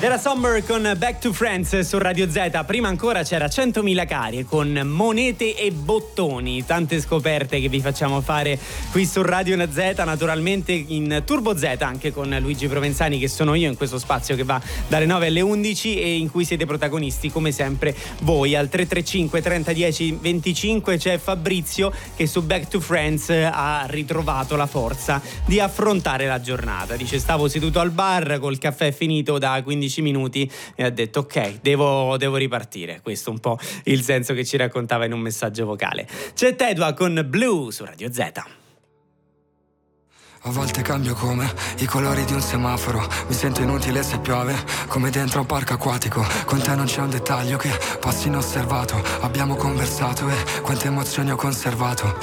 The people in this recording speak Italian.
Era Summer con Back to Friends su Radio Z. Prima ancora c'era 100.000 cari con monete e bottoni. Tante scoperte che vi facciamo fare qui su Radio Z, naturalmente in Turbo Z, anche con Luigi Provenzani, che sono io, in questo spazio che va dalle 9 alle 11 e in cui siete protagonisti come sempre voi. Al 335 30 10 25 c'è Fabrizio che su Back to Friends ha ritrovato la forza di affrontare la giornata. Dice: stavo seduto al bar col caffè finito da 15 minuti e ha detto ok, devo ripartire. Questo è un po' il senso che ci raccontava in un messaggio vocale. C'è Tedua con Blue su Radio Z. A volte cambio come i colori di un semaforo. Mi sento inutile se piove, come dentro un parco acquatico. Con te non c'è un dettaglio che passi inosservato. Abbiamo conversato e quante emozioni ho conservato.